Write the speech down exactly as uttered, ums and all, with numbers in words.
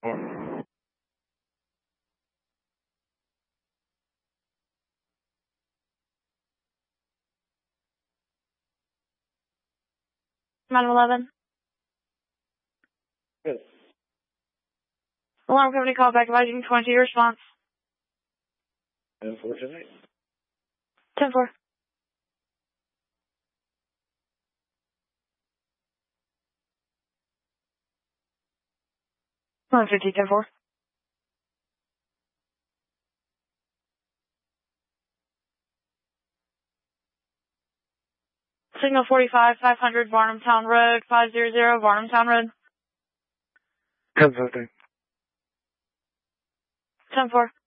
Or nine eleven. yes. Alarm company call back advising twenty response. And for tonight. ten four. one fifty, ten four. Signal forty-five, five hundred Varnamtown Road, five hundred Varnamtown Road. ten fifty. ten four.